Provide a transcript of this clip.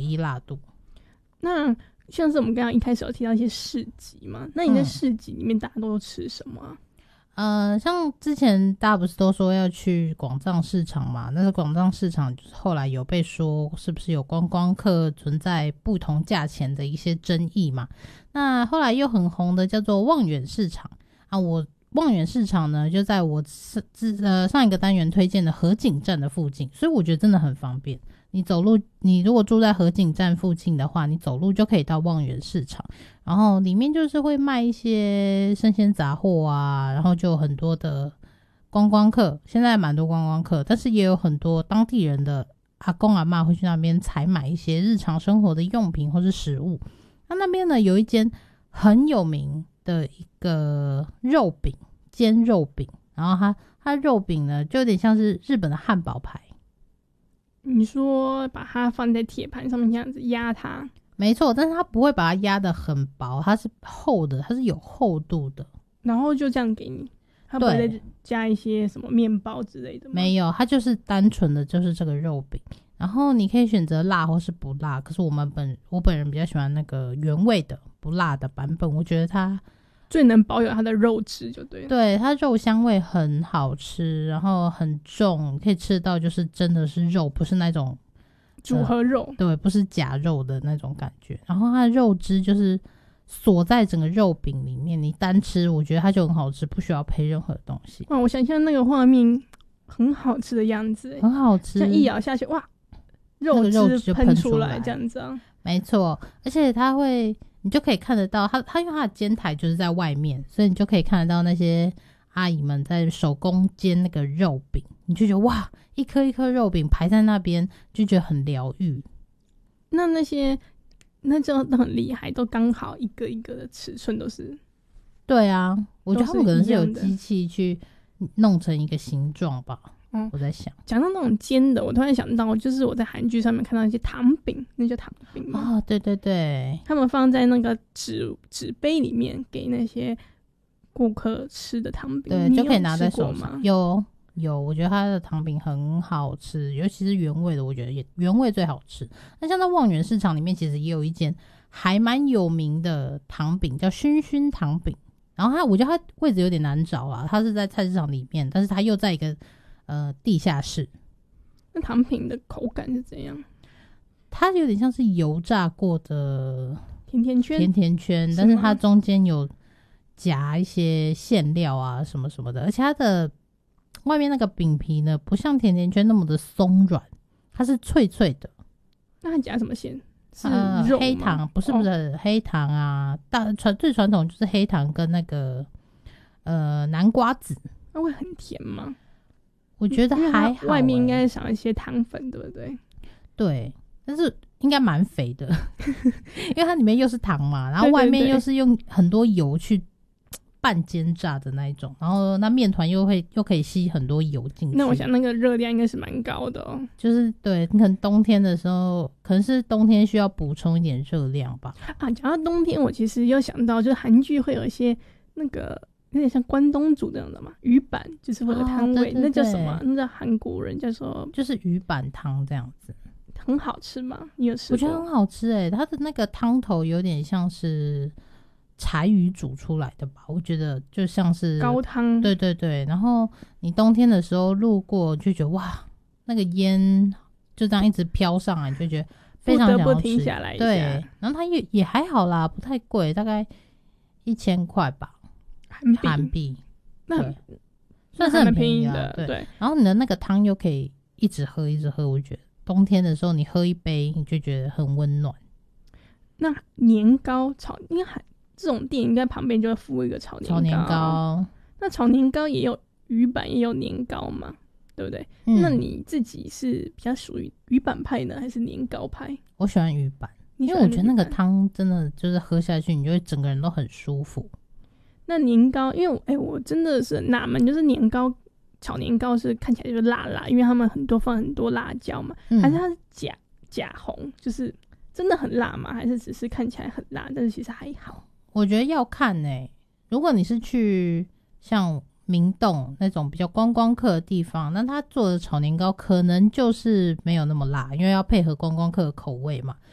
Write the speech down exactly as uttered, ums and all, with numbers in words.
一辣度。 那像是我们刚刚一开始有提到一些市集嘛，那你在市集里面大家都吃什么啊？ 嗯、呃，像之前大家不是都说要去广藏市场嘛？那个广藏市场就是后来有被说是不是有观光客存在不同价钱的一些争议嘛？那后来又很红的叫做望远市场啊，我望远市场呢就在我呃上一个单元推荐的河景站的附近，所以我觉得真的很方便。你走路，你如果住在河景站附近的话，你走路就可以到望远市场，然后里面就是会卖一些生鲜杂货啊，然后就有很多的观光客，现在蛮多观光客，但是也有很多当地人的阿公阿嬷会去那边采买一些日常生活的用品或是食物。那那边呢有一间很有名的一个肉饼，煎肉饼，然后它它肉饼呢就有点像是日本的汉堡排。 你说把它放在铁盘上面这样子压它？ 没错，但是它不会把它压得很薄，它是厚的，它是有厚度的， 然后就这样给你，它不会再加一些什么面包之类的吗？ 没有，它就是单纯的就是这个肉饼，然后你可以选择辣或是不辣，可是我们本我本人比较喜欢那个原味的不辣的版本，我觉得它最能保有它的肉质就对了。 对，它肉香味很好吃，然后很重，可以吃到就是真的是肉，不是那种组合肉、 呃、对，不是假肉的那种感觉，然后它的肉汁就是锁在整个肉饼里面，你单吃我觉得它就很好吃，不需要配任何东西。 哇，我想象那个画面很好吃的样子， 很好吃， 像一咬下去，哇，肉汁喷出来这样子啊。 没错，而且它会你就可以看得到它它因为它的煎台就是在外面，所以你就可以看得到那些阿姨们在手工煎那个肉饼，你就觉得哇，一颗一颗肉饼排在那边，就觉得很疗愈。 那那些那就都很厉害，都刚好一个一个的尺寸都是。 对啊，我觉得他们可能是有机器去弄成一个形状吧。嗯，我在想， 讲到那种煎的，我突然想到，就是我在韩剧上面看到一些糖饼，那叫糖饼吗？ 哦，对对对， 他们放在那个纸纸杯里面给那些顾客吃的糖饼， 对，就可以拿在手上。有有，我觉得它的糖饼很好吃，尤其是原味的，我觉得也原味最好吃。那像在望远市场里面，其实也有一间还蛮有名的糖饼，叫熏熏糖饼。然后它，我觉得它位置有点难找啊，它是在菜市场里面，但是它又在一个呃地下室。 那糖饼的口感是怎样？ 它有点像是油炸过的甜甜圈， 甜甜圈，但是它中间有夹一些馅料啊什么什么的，而且它的外面那个饼皮呢，不像甜甜圈那么的松软，它是脆脆的。 那它夹什么馅？是呃肉吗？ 黑糖，不是不是、哦、黑糖啊，大传最传统就是黑糖跟那个呃南瓜子。 那会很甜吗？ 我觉得还好、欸， 外面应该少一些糖粉，对不对？ 对，但是应该蛮肥的，因为它里面又是糖嘛，然后外面又是用很多油去半煎炸的那一种，然后那面团又会又可以吸很多油进去。 那我想那个热量应该是蛮高的哦。 就是对，你可能冬天的时候，可能是冬天需要补充一点热量吧。 啊，讲到冬天，我其实又想到，就是韩剧会有一些那个有点像关东煮这样的嘛，鱼板就是会有汤味、哦对对对，那叫什么？那叫韩国人叫说就是鱼板汤这样子。 很好吃吗？你有吃过？ 我觉得很好吃诶、欸，它的那个汤头有点像是柴鱼煮出来的吧，我觉得就像是高汤。对对对，然后你冬天的时候路过就觉得哇，那个烟就这样一直飘上来，你就觉得非常想要吃， 不得不停下来一下。 对，然后它也也还好啦，不太贵，大概一千块吧，韩币， 那算是很便宜的。 对， 对， 然后你的那个汤又可以一直喝一直喝，我觉得冬天的时候你喝一杯，你就觉得很温暖。 那年糕炒，应该这种店应该旁边就会附一个炒年糕。炒年糕，那炒年糕也有鱼板，也有年糕嘛，对不对？嗯、那你自己是比较属于鱼板派呢，还是年糕派？ 我喜欢鱼板，因为我觉得那个汤真的就是喝下去，你就会整个人都很舒服。 那年糕，因为哎、欸，我真的是纳闷，就是年糕炒年糕是看起来就是辣辣，因为他们很多放很多辣椒嘛，嗯、还是它是假假红，就是真的很辣吗？还是只是看起来很辣，但是其实还好？ 我觉得要看欸，如果你是去像明洞那种比较观光客的地方，那他做的炒年糕可能就是没有那么辣，因为要配合观光客的口味嘛。